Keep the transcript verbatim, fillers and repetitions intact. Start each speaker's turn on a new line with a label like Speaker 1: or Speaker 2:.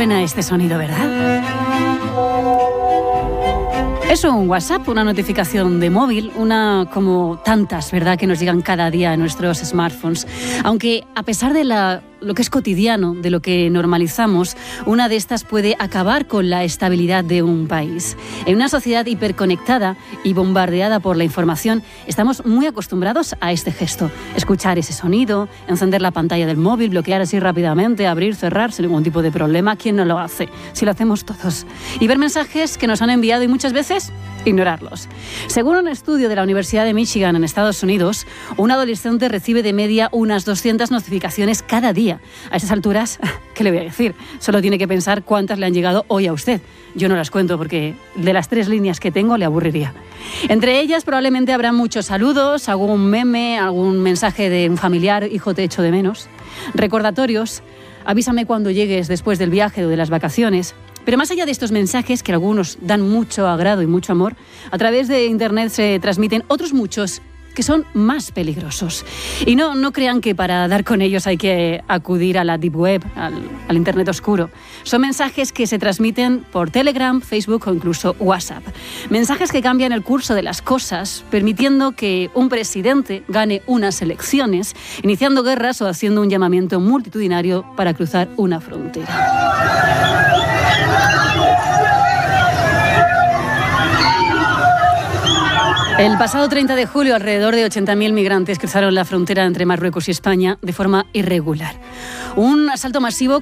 Speaker 1: suena este sonido, ¿verdad? Es un WhatsApp, una notificación de móvil, una como tantas, ¿verdad?, que nos llegan cada día a nuestros smartphones. Aunque a pesar de la, lo que es cotidiano, de lo que normalizamos, una de estas puede acabar con la estabilidad de un país. En una sociedad hiperconectada y bombardeada por la información, estamos muy acostumbrados a este gesto. Escuchar ese sonido, encender la pantalla del móvil, bloquear así rápidamente, abrir, cerrar, sin ningún tipo de problema. ¿Quién no lo hace? Si lo hacemos todos. Y ver mensajes que nos han enviado y muchas veces ignorarlos. Según un estudio de la Universidad de Michigan en Estados Unidos, un adolescente recibe de media unas doscientas notificaciones cada día. A esas alturas, ¿qué le voy a decir? Solo tiene que pensar cuántas le han llegado hoy a usted. Yo no las cuento porque de las tres líneas que tengo le aburriría. Entre ellas probablemente habrá muchos saludos, algún meme, algún mensaje de un familiar, hijo te echo de menos, recordatorios, avísame cuando llegues después del viaje o de las vacaciones. Pero más allá de estos mensajes, que algunos dan mucho agrado y mucho amor, a través de Internet se transmiten otros muchos que son más peligrosos. Y no, no crean que para dar con ellos hay que acudir a la Deep Web, al, al Internet oscuro. Son mensajes que se transmiten por Telegram, Facebook o incluso WhatsApp. Mensajes que cambian el curso de las cosas, permitiendo que un presidente gane unas elecciones, iniciando guerras o haciendo un llamamiento multitudinario para cruzar una frontera. El pasado treinta de julio, alrededor de ochenta mil migrantes cruzaron la frontera entre Marruecos y España de forma irregular. Un asalto masivo